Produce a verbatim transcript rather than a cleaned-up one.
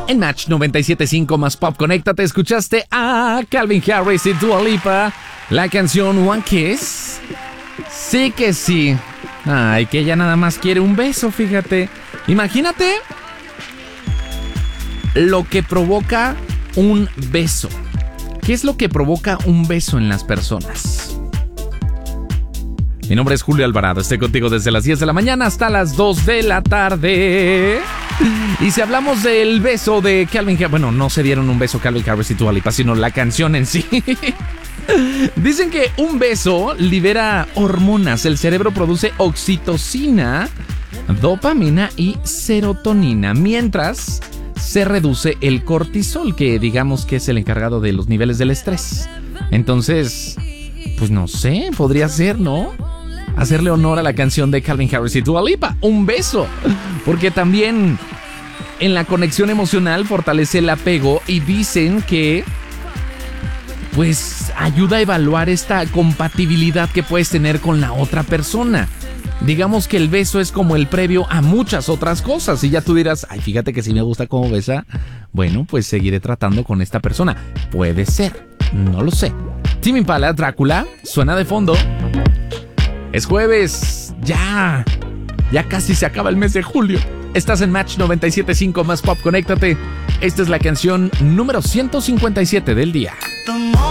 En Match noventa y siete punto cinco más Pop, conéctate. Escuchaste a Calvin Harris y Dua Lipa, la canción One Kiss. Sí que sí. Ay, que ella nada más quiere un beso, fíjate. Imagínate lo que provoca un beso. ¿Qué es lo que provoca un beso en las personas? Mi nombre es Julio Alvarado. Estoy contigo desde las diez de la mañana hasta las dos de la tarde. Y si hablamos del beso de Calvin Harris, bueno, no se dieron un beso Calvin Harris y Dua Lipa, sino la canción en sí. Dicen que un beso libera hormonas. El cerebro produce oxitocina, dopamina y serotonina, mientras se reduce el cortisol, que digamos que es el encargado de los niveles del estrés. Entonces, pues no sé, podría ser, ¿no? Hacerle honor a la canción de Calvin Harris y Dua Lipa, un beso. Porque también en la conexión emocional fortalece el apego y dicen que pues ayuda a evaluar esta compatibilidad que puedes tener con la otra persona. Digamos que el beso es como el previo a muchas otras cosas. Y ya tú dirás, ay, fíjate que si me gusta cómo besa, bueno, pues seguiré tratando con esta persona. Puede ser, no lo sé. Tame Impala, Drácula, suena de fondo. Es jueves, ya, ya casi se acaba el mes de julio. Estás en Match noventa y siete punto cinco más Pop, conéctate. Esta es la canción número ciento cincuenta y siete del día.